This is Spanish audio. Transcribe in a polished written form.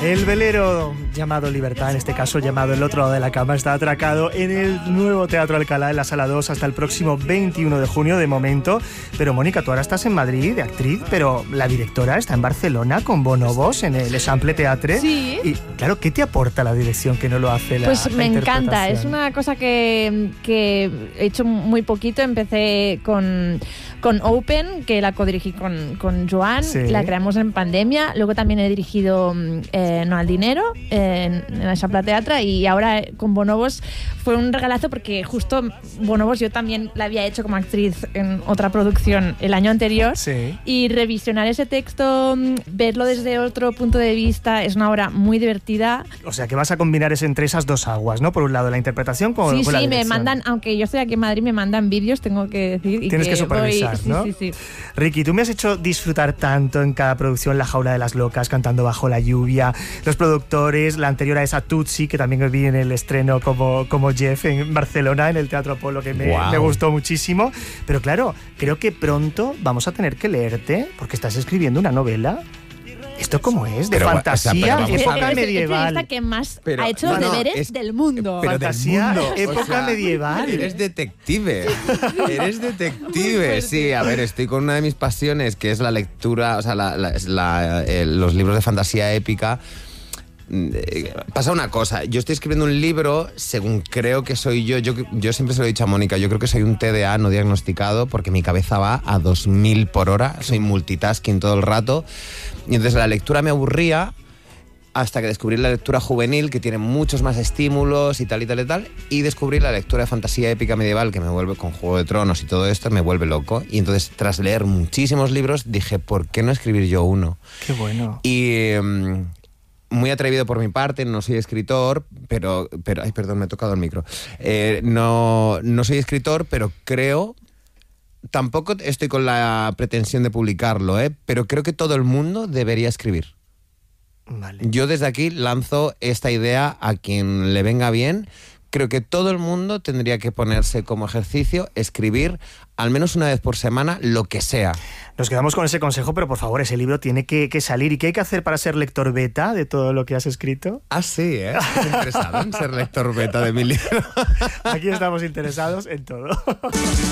El velero llamado Libertad, en este caso llamado El otro lado de la cama, está atracado en el nuevo Teatro Alcalá, en la Sala 2, hasta el próximo 21 de junio de momento. Pero Mónica, tú ahora estás en Madrid de actriz, pero la directora está en Barcelona con Bonobos en el Eixample Teatre. Sí. Y claro, ¿qué te aporta la dirección que no lo hace la Pues me interpretación? encanta, es una cosa que he hecho muy poquito. Empecé con Open, que la codirigí con Joan, Sí. La creamos en pandemia. Luego también he dirigido No al dinero en el Eixample Teatre, y ahora con Bonobos fue un regalazo porque justo Bonobos yo también la había hecho como actriz en otra producción el año anterior. Sí. Y revisionar ese texto, verlo desde otro punto de vista, es una obra muy divertida. O sea, que vas a combinar entre esas dos aguas, ¿no? Por un lado la interpretación con la Sí, dirección. me mandan, aunque yo estoy aquí en Madrid, me mandan vídeos, tengo que decir. Y Tienes que supervisar, ¿no? Sí. Ricky, tú me has hecho disfrutar tanto en cada producción, La jaula de las locas, Cantando bajo la lluvia, los productores, la anterior a esa Tutsi, que también vi en el estreno como Jeff en Barcelona, en el Teatro Apolo, que me gustó muchísimo. Pero claro, creo que pronto vamos a tener que leerte, porque estás escribiendo una novela. ¿Esto cómo es? ¿De fantasía? Época medieval. Es el periodista que más ha hecho los deberes del mundo. Pero Fantasía, del mundo. época medieval. Eres detective. Eres detective. Sí, a ver, estoy con una de mis pasiones, que es la lectura, o sea, los libros de fantasía épica. Pasa una cosa, yo estoy escribiendo un libro según creo que soy yo siempre se lo he dicho a Mónica, yo creo que soy un TDA no diagnosticado, porque mi cabeza va a 2000 por hora, soy multitasking todo el rato, y entonces la lectura me aburría hasta que descubrí la lectura juvenil, que tiene muchos más estímulos y tal, y descubrí la lectura de fantasía épica medieval, que me vuelve, con Juego de Tronos y todo esto, me vuelve loco. Y entonces, tras leer muchísimos libros, dije, ¿por qué no escribir yo uno? Qué bueno. Y muy atrevido por mi parte, no soy escritor, pero ay, perdón, me he tocado el micro. No soy escritor, pero creo, tampoco estoy con la pretensión de publicarlo, pero creo que todo el mundo debería escribir. Vale. Yo desde aquí lanzo esta idea a quien le venga bien. Creo que todo el mundo tendría que ponerse como ejercicio escribir al menos una vez por semana lo que sea. Nos quedamos con ese consejo, pero por favor, ese libro tiene que salir. ¿Y qué hay que hacer para ser lector beta de todo lo que has escrito? Ah, sí, ¿Estás interesado en ser lector beta de mi libro? Aquí estamos interesados en todo.